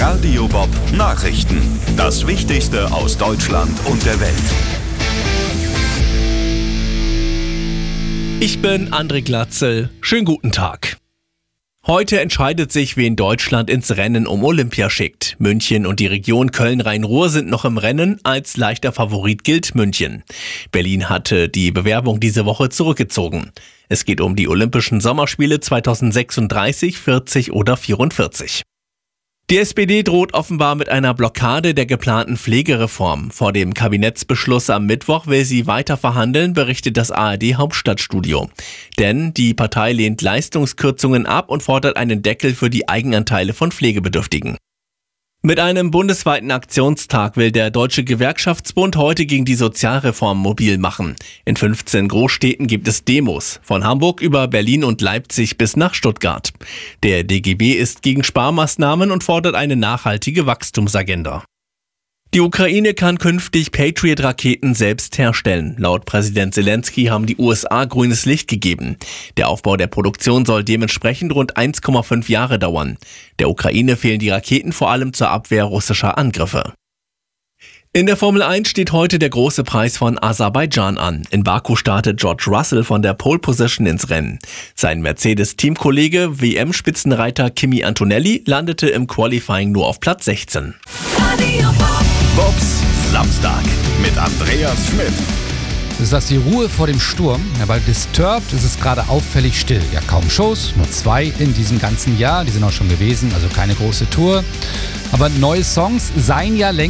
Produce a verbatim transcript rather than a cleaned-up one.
Radio Bob Nachrichten. Das Wichtigste aus Deutschland und der Welt. Ich bin André Glatzel. Schönen guten Tag. Heute entscheidet sich, wen Deutschland ins Rennen um Olympia schickt. München und die Region Köln-Rhein-Ruhr sind noch im Rennen. Als leichter Favorit gilt München. Berlin hatte die Bewerbung diese Woche zurückgezogen. Es geht um die Olympischen Sommerspiele zweitausendsechsunddreißig, vierzig oder vierundvierzig. Die S P D droht offenbar mit einer Blockade der geplanten Pflegereform. Vor dem Kabinettsbeschluss am Mittwoch will sie weiter verhandeln, berichtet das A R D-Hauptstadtstudio. Denn die Partei lehnt Leistungskürzungen ab und fordert einen Deckel für die Eigenanteile von Pflegebedürftigen. Mit einem bundesweiten Aktionstag will der Deutsche Gewerkschaftsbund heute gegen die Sozialreform mobil machen. In fünfzehn Großstädten gibt es Demos, von Hamburg über Berlin und Leipzig bis nach Stuttgart. Der D G B ist gegen Sparmaßnahmen und fordert eine nachhaltige Wachstumsagenda. Die Ukraine kann künftig Patriot-Raketen selbst herstellen. Laut Präsident Zelensky haben die U S A grünes Licht gegeben. Der Aufbau der Produktion soll dementsprechend rund eins Komma fünf Jahre dauern. Der Ukraine fehlen die Raketen vor allem zur Abwehr russischer Angriffe. In der Formel eins steht heute der große Preis von Aserbaidschan an. In Baku startet George Russell von der Pole Position ins Rennen. Sein Mercedes-Teamkollege W M-Spitzenreiter Kimi Antonelli landete im Qualifying nur auf Platz sechzehn. Bobs Samstag mit Andreas Schmidt. Ist das die Ruhe vor dem Sturm? Ja, bei Disturbed ist es gerade auffällig still. Ja, kaum Shows, nur zwei in diesem ganzen Jahr. Die sind auch schon gewesen, also keine große Tour. Aber neue Songs seien ja längst